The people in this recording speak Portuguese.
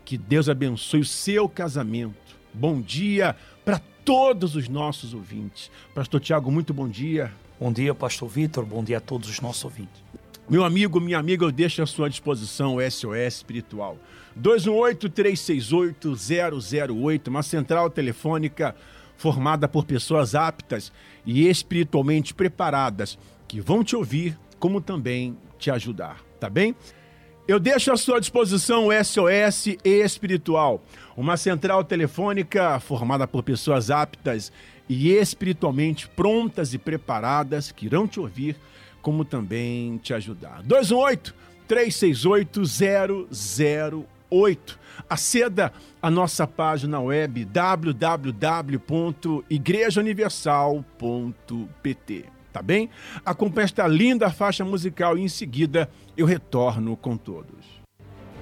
Que Deus abençoe o seu casamento. Bom dia para todos os nossos ouvintes. Pastor Tiago, muito bom dia. Bom dia, Pastor Vitor. Bom dia a todos os nossos ouvintes. Meu amigo, minha amiga, eu deixo à sua disposição o SOS Espiritual. 218-368-008, uma central telefônica formada por pessoas aptas e espiritualmente preparadas que vão te ouvir, como também te ajudar, tá bem? Eu deixo à sua disposição o SOS Espiritual, uma central telefônica formada por pessoas aptas e espiritualmente prontas e preparadas que irão te ouvir, como também te ajudar. 218-368-008. Aceda à nossa página web www.igrejauniversal.pt. Tá bem? Acompanhe esta linda faixa musical e em seguida eu retorno com todos.